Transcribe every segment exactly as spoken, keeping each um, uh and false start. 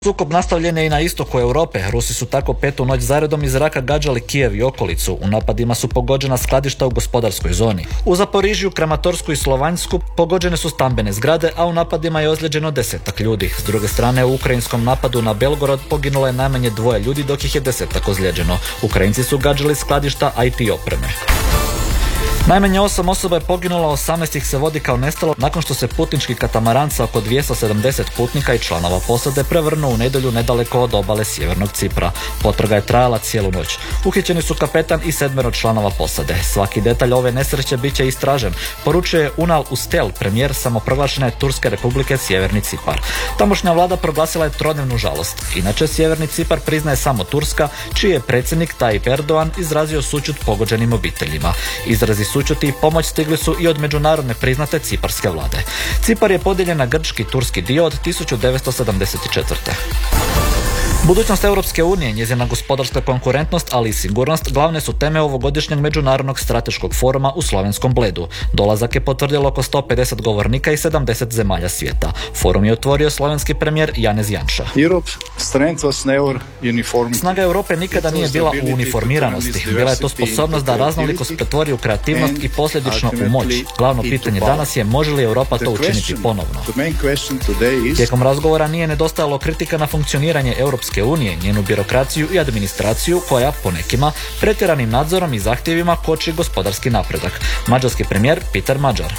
Sukob nastavljen je i na istoku Europe. Rusi su tako petu noć zaredom iz zraka gađali Kijev i okolicu. U napadima su pogođena skladišta u gospodarskoj zoni. U Zaporižju, Kramatorsku i Slovanjsku pogođene su stambene zgrade, a u napadima je ozlijeđeno desetak ljudi. S druge strane, u ukrajinskom napadu na Belgorod poginulo je najmanje dvoje ljudi, dok ih je desetak ozlijeđeno. Ukrajinci su gađali skladišta I T opreme. Najmanje osam osoba je poginulo, osamnaest ih se vodi kao nestalo nakon što se putnički katamaran sa oko dvjesto sedamdeset putnika i članova posade prevrnuo u nedjelju nedaleko od obale sjevernog Cipra. Potraga je trajala cijelu noć. Uhićeni su kapetan i sedmero članova posade. Svaki detalj ove nesreće bit će istražen, poručuje Unal Ustel, premijer samoproglašene Turske republike Sjeverni Cipar. Tamošnja vlada proglasila je trodnevnu žalost. Inače, Sjeverni Cipar priznaje samo Turska, čiji je predsjednik Tayyip Erdogan izrazio sućut pogođenim obiteljima. Izrazi sućuti i pomoć stigli su i od međunarodne priznate ciparske vlade. Cipar je podijeljen na grčki i turski dio od tisuću devetsto sedamdeset četvrte. Budućnost Europske unije, njezina gospodarska konkurentnost, ali i sigurnost glavne su teme ovogodišnjeg međunarodnog strateškog foruma u slovenskom Bledu. Dolazak je potvrdilo oko sto pedeset govornika i sedamdeset zemalja svijeta. Forum je otvorio slovenski premijer Janez Janša. Snaga Europe nikada nije bila u uniformiranosti. Bila je to sposobnost da raznolikost pretvori u kreativnost i posljedično u moć. Glavno pitanje danas je može li Europa to učiniti ponovno. Tijekom razgovora nije nedostajalo kritika na funkcioniranje Europske unije, njenu birokraciju i administraciju koja, po nekima, pretjeranim nadzorom i zahtjevima koči gospodarski napredak. Mađarski premijer Peter Magyar.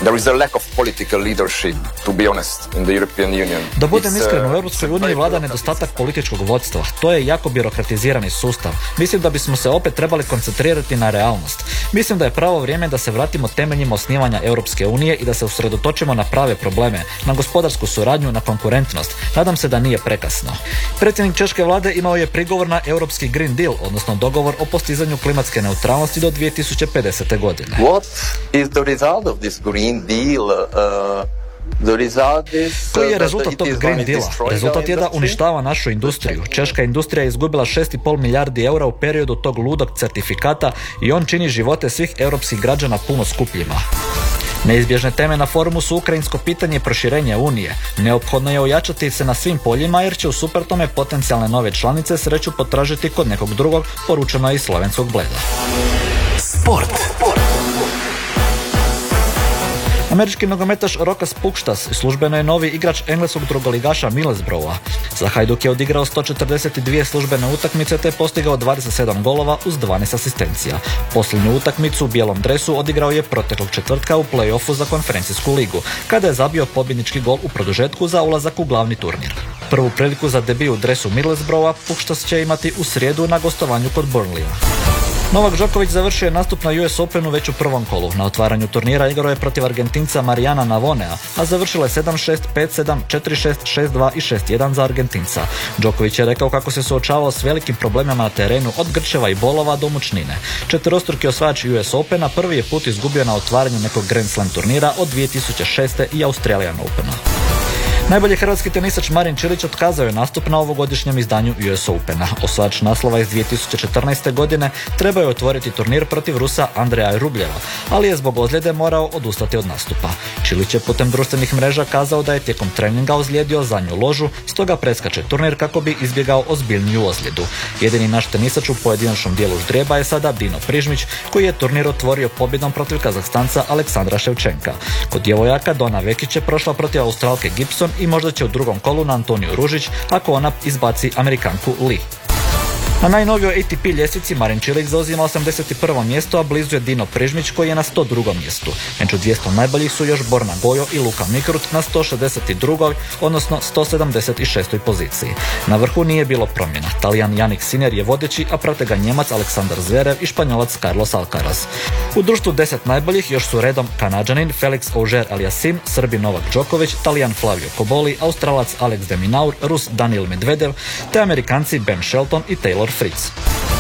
Da budem iskren, u Europskoj uniji vlada nedostatak političkog vodstva. To je jako birokratizirani sustav. Mislim da bismo se opet trebali koncentrirati na realnost. Mislim da je pravo vrijeme da se vratimo temeljima osnivanja Europske unije i da se usredotočimo na prave probleme, na gospodarsku suradnju, na konkurentnost. Nadam se da nije prekasno. Predsjednik Češke vlade imao je prigovor na Europski Green Deal, odnosno dogovor o postizanju klimatske neutralnosti do dvije tisuće pedesete godine. What is the result of this Green Deal? Uh... Koji je rezultat tog Green Deala? Rezultat je da uništava našu industriju. Češka industrija je izgubila šest i pol milijardi eura u periodu tog ludog certifikata i on čini živote svih europskih građana puno skupljima. Neizbježne teme na forumu su ukrajinsko pitanje i proširenje Unije. Neophodno je ojačati se na svim poljima jer će u suprotnome potencijalne nove članice sreću potražiti kod nekog drugog, poručeno je iz slovenskog Bleda. Sport. Američki nogometaš Rokas Pukstas službeno je novi igrač engleskog drugoligaša Middlesbrougha. Za Hajduk je odigrao sto četrdeset dvije službene utakmice te postigao dvadeset sedam golova uz dvanaest asistencija. Posljednju utakmicu u bijelom dresu odigrao je proteklog četvrtka u play-offu za konferencijsku ligu, kada je zabio pobjednički gol u produžetku za ulazak u glavni turnir. Prvu priliku za debiju u dresu Middlesbrougha Pukstas će imati u srijedu na gostovanju kod Burnleya. Novak Đoković završio je nastup na U S Openu već u prvom kolu. Na otvaranju turnira igrao je protiv Argentinca Marijana Navonea, a završilo je sedam šest, pet sedam, četiri šest, šest dva i šest jedan za Argentinca. Đoković je rekao kako se suočavao s velikim problemima na terenu od grčeva i bolova do mučnine. Četverostruki osvajač U S Opena prvi je put izgubio na otvaranju nekog Grand Slam turnira od dvije tisuće šeste i Australian Opena. Najbolji hrvatski tenisač Marin Čilić otkazao je nastup na ovogodišnjem izdanju U S Opena. Osvajač naslova iz dvije tisuće četrnaeste. godine trebao je otvoriti turnir protiv Rusa Andreja Rubljeva, ali je zbog ozljede morao odustati od nastupa. Čilić je putem društvenih mreža kazao da je tijekom treninga ozlijedio zadnju ložu, stoga preskače turnir kako bi izbjegao ozbiljniju ozljedu. Jedini naš tenisač u pojedinačnom dijelu ždrijeba je sada Dino Prižmić, koji je turnir otvorio pobjedom protiv Kazahstanca Aleksandra Ševčenka. Kod djevojaka Dona Vekić je prošla protiv Australke Gibson i možda će u drugom kolu na Antoniju Ružić ako ona izbaci Amerikanku Lee. Na najnovijoj A T P ljestvici Marin Čilić zauzima osamdeset prvo mjesto, a blizu je Dino Prižmić koji je na sto drugom mjestu. Među dvjesto najboljih su još Borna Gojo i Luka Mikrut na sto šezdeset drugoj odnosno sto sedamdeset šestoj poziciji. Na vrhu nije bilo promjena. Talijan Jannik Sinner je vodeći, a prate ga Njemac Aleksandar Zverev i Španjolac Carlos Alcaraz. U društvu deset najboljih još su redom Kanađanin Felix Auger-Aliassime, Srbin Novak Đoković, Talijan Flavio Koboli, Australac Alex de Minaur, Rus Daniil Medvedev te Amerikanci Ben Shelton i Taylor Fritz.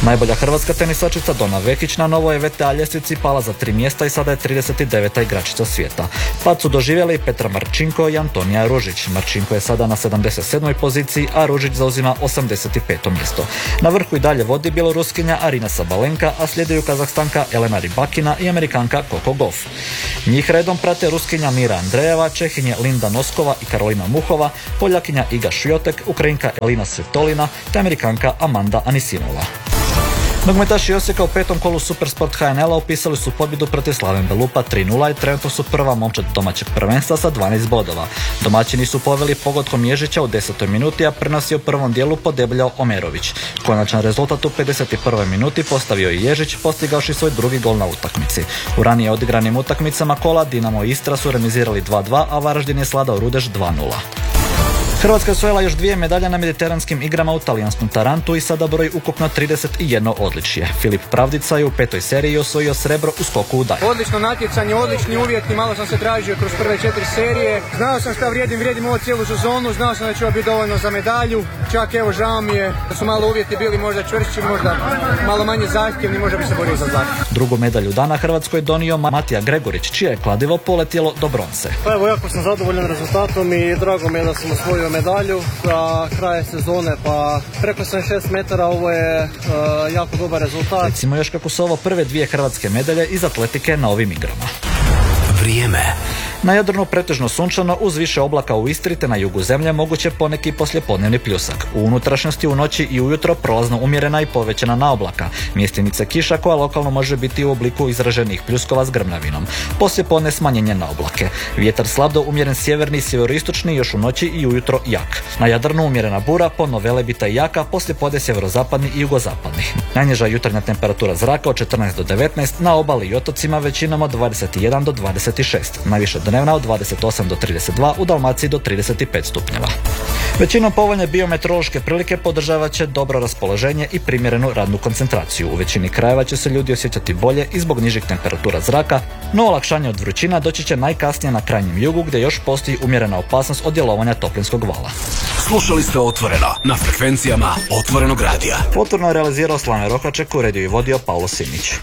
Najbolja hrvatska tenisačica Dona Vekić na novoj je V T A ljestvici pala za tri mjesta i sada je trideset deveta igračica svijeta. Pad su doživjeli Petra Marčinko i Antonija Ružić. Marčinko je sada na sedamdeset sedmoj poziciji, a Ružić zauzima osamdeset peto mjesto. Na vrhu i dalje vodi Bjeloruskinja Arina Sabalenka, a slijeduju Kazahstanka Elena Rybakina i Amerikanka Coco Gauff. Njih redom prate Ruskinja Mira Andrejeva, Čehinje Linda Noskova i Karolina Muhova, Poljakinja Iga Šviotek, Ukrajinka Elina Svitolina te Amerikanka Amanda Anisimova. Nogometaši Osijeka u petom kolu Supersport H N L-a upisali su pobjedu protiv Slaven Belupa tri nula i trenutno su prva momčad domaćeg prvenstva sa dvanaest bodova. Domaćini su poveli pogodkom Ježića u desetoj minuti, a prenos je u prvom dijelu podebljao Omerović. Konačan rezultat u pedeset prvoj minuti postavio je Ježić, postigavši svoj drugi gol na utakmici. U ranije odigranim utakmicama kola Dinamo i Istra su remizirali dva dva, a Varaždin je sladao Rudeš dva nula. Hrvatska je osvojila još dvije medalje na mediteranskim igrama u talijanskom Tarantu i sada broji ukupno trideset jedno odličje. Filip Pravdica je u petoj seriji osvojio srebro u skoku u dalj. Odlično natjecanje, odlični uvjeti, malo sam se tražio kroz prve četiri serije. Znao sam šta vrijedim, vrijedim ovo cijelu sezonu, znao sam da će ovo biti dovoljno za medalju. Čak evo žao mi je da su malo uvjeti bili možda čvršći, možda malo manje zahtjevni, možda bi se borio za zlato. Drugu medalju dana Hrvatskoj je donio Matija Gregorić, čije je kladivo poletjelo do bronce. Pa evo, jako sam zadovoljan rezultatom i drago mi je da sam osvojio medalju za kraj sezone, pa preko sam šest metara, ovo je uh, jako dobar rezultat. Recimo još kako su ovo prve dvije hrvatske medalje iz atletike na ovim igrama. Vrijeme. Na Jadranu pretežno sunčano, uz više oblaka u Istri te na jugu zemlje moguće poneki poslijepodnevni pljusak. U unutrašnjosti u noći i ujutro prolazno umjerena i povećana na oblaka. Mjestimice kiša koja lokalno može biti u obliku izraženih pljuskova s grmljavinom. Poslijepodne smanjenje na oblake. Vjetar slab do umjeren sjeverni i sjeveroistočni, još u noći i ujutro jak. Na Jadranu umjerena bura, podno velebita i jaka, poslijepodne sjeverozapadni i jugozapadni. Najniža jutarnja temperatura zraka od četrnaest do devetnaest, na obali i otocima većinom od dvadeset jedan do dvadeset šest. Najviše dnevna od dvadeset osam do trideset dva, u Dalmaciji do trideset pet stupnjeva. Većinom povoljne biometeorološke prilike podržavat će dobro raspoloženje i primjerenu radnu koncentraciju. U većini krajeva će se ljudi osjećati bolje i zbog nižih temperatura zraka, no olakšanje od vrućina doći će najkasnije na krajnjem jugu gdje još postoji umjerena opasnost od djelovanja toplinskog vala. Slušali ste Otvoreno na frekvencijama Otvorenog radija. Otvoreno je realizirao Slaven Rohaček, uredio i vodio Paulo Simić.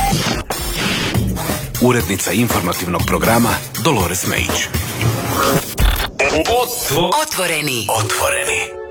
Urednica informativnog programa Dolores Mejić. Otvoreni. Otvoreni.